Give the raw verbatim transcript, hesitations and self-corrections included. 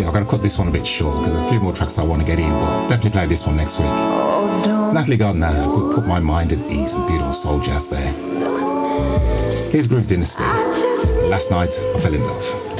yeah, I'm going to cut this one a bit short because there's a few more tracks I want to get in, but definitely play this one next week. Natalie Gardner put, put my mind at ease, and beautiful soul jazz there. Here's Groove Dynasty. Last night I fell in love.